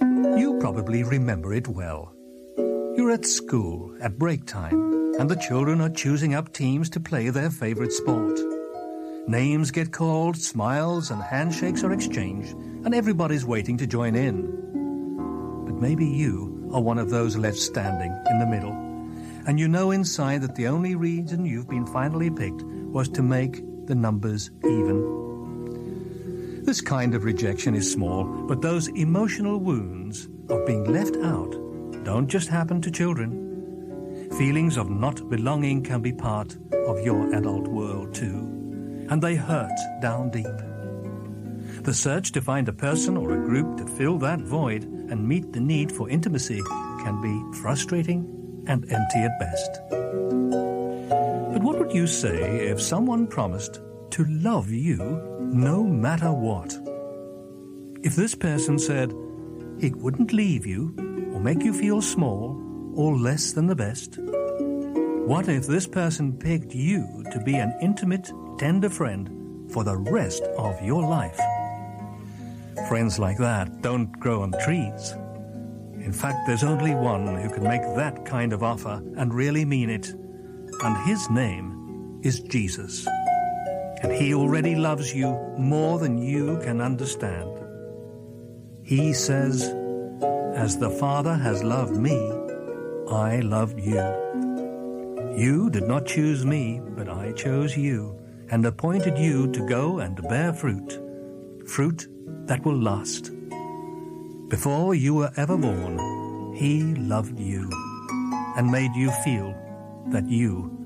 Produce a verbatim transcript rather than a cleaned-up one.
You probably remember it well. You're at school at break time, and the children are choosing up teams to play their favorite sport. Names get called, smiles and handshakes are exchanged, and everybody's waiting to join in. But maybe you are one of those left standing in the middle, and you know inside that the only reason you've been finally picked was to make the numbers even. This kind of rejection is small, but those emotional wounds of being left out don't just happen to children. Feelings of not belonging can be part of your adult world too, and they hurt down deep. The search to find a person or a group to fill that void and meet the need for intimacy can be frustrating and empty at best. But what would you say if someone promised to love you no matter what? If this person said he wouldn't leave you or make you feel small or less than the best? What if this person picked you to be an intimate, tender friend for the rest of your life? Friends like that don't grow on trees. In fact, there's only one who can make that kind of offer and really mean it, and his name is Jesus. And he already loves you more than you can understand. He says, "As the Father has loved me, I loved you. You did not choose me, but I chose you and appointed you to go and bear fruit, fruit that will last." Before you were ever born, he loved you and made you feel that you